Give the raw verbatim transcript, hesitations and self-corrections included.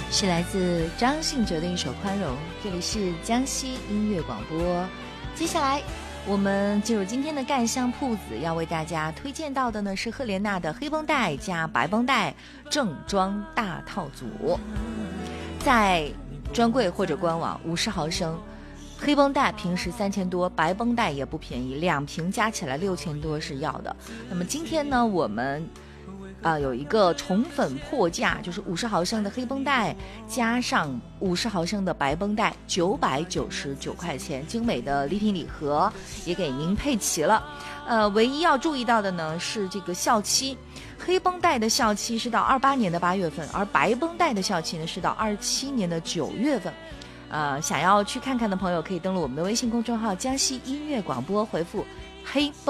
是来自张信哲的一首《宽容》。这里是江西音乐广播，接下来我们进入今天的干香铺子，要为大家推荐到的呢是赫莲娜的黑绷带加白绷带正装大套组。在专柜或者官网五十毫升黑绷带平时三千多，白绷带也不便宜，两瓶加起来六千多是要的。那么今天呢，我们啊、呃、有一个宠粉破价，就是五十毫升的黑绷带加上五十毫升的白绷带，九百九十九块钱，精美的礼品礼盒也给您配齐了。呃，唯一要注意到的呢是这个效期，黑绷带的效期是到二八年的八月份，而白绷带的效期呢是到二七年的九月份。呃，想要去看看的朋友可以登录我们的微信公众号江西音乐广播，回复黑绷